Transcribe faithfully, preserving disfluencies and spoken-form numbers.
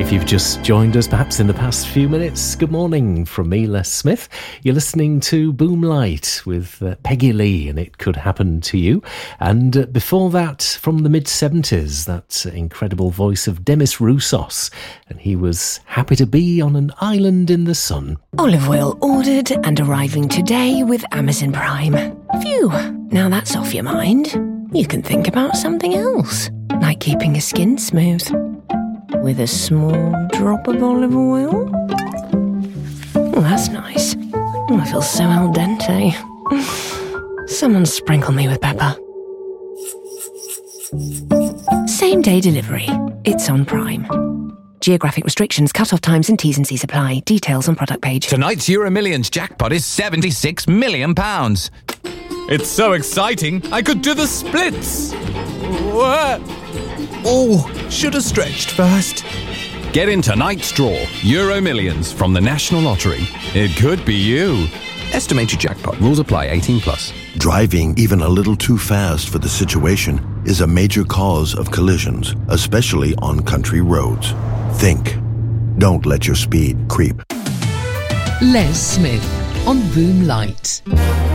If you've just joined us, perhaps in the past few minutes, good morning from me, Les Smith. You're listening to Boomlight with uh, Peggy Lee and It Could Happen to You. And uh, before that, from the mid-seventies, that incredible voice of Demis Roussos. And he was Happy to Be on an Island in the Sun. Olive oil ordered and arriving today with Amazon Prime. Phew, now that's off your mind. You can think about something else, like keeping your skin smooth. With a small drop of olive oil. Oh, that's nice. Oh, I feel so al dente. Someone sprinkle me with pepper. Same day delivery. It's on Prime. Geographic restrictions, cut-off times and T's and C's apply. Details on product page. Tonight's Euro Millions jackpot is seventy-six million pounds. It's so exciting, I could do the splits. What? Oh, should have stretched first. Get in tonight's draw, Euro Millions from the National Lottery. It could be you. Estimated jackpot. Rules apply. eighteen plus. Driving even a little too fast for the situation is a major cause of collisions, especially on country roads. Think. Don't let your speed creep. Les Smith on Boomlight.